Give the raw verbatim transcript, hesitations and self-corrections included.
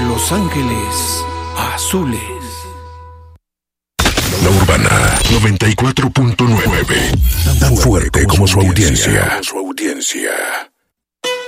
Los Ángeles Azules. La Urbana noventa y cuatro punto nueve. Tan fuerte como su audiencia. Su audiencia.